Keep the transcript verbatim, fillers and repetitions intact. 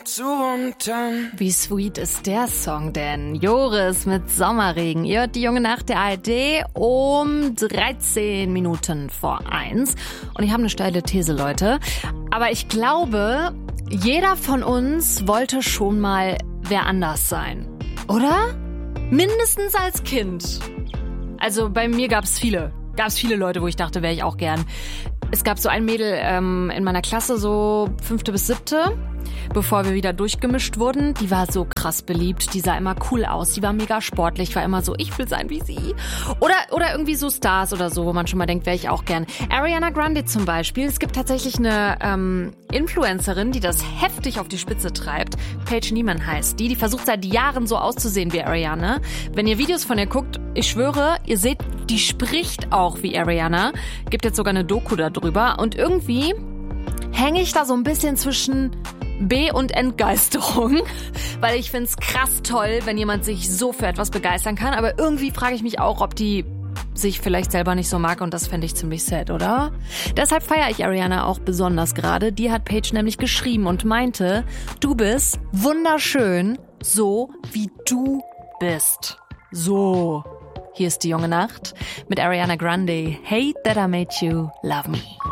zu und dann. Wie sweet ist der Song denn? Joris mit Sommerregen. Ihr hört die junge Nacht der A R D um dreizehn Minuten vor eins. Und ich habe eine steile These, Leute. Aber ich glaube, jeder von uns wollte schon mal wer anders sein. Oder? Mindestens als Kind. Also bei mir gab es viele. Gab es viele Leute, wo ich dachte, wäre ich auch gern. Es gab so ein Mädel ähm, in meiner Klasse, so fünfte bis siebte, bevor wir wieder durchgemischt wurden. Die war so krass beliebt, die sah immer cool aus, die war mega sportlich, war immer so, ich will sein wie sie. Oder oder irgendwie so Stars oder so, wo man schon mal denkt, wäre ich auch gern. Ariana Grande zum Beispiel. Es gibt tatsächlich eine ähm, Influencerin, die das heftig auf die Spitze treibt. Paige Niemann heißt die. Die versucht seit Jahren so auszusehen wie Ariana. Wenn ihr Videos von ihr guckt, ich schwöre, ihr seht, die spricht auch wie Ariana. Gibt jetzt sogar eine Doku darüber. Und irgendwie hänge ich da so ein bisschen zwischen B- und Entgeisterung, weil ich find's krass toll, wenn jemand sich so für etwas begeistern kann. Aber irgendwie frage ich mich auch, ob die sich vielleicht selber nicht so mag, und das fände ich ziemlich sad, oder? Deshalb feiere ich Ariana auch besonders gerade. Die hat Paige nämlich geschrieben und meinte, du bist wunderschön, so wie du bist. So. Hier ist die junge Nacht mit Ariana Grande. Hate that I made you love me.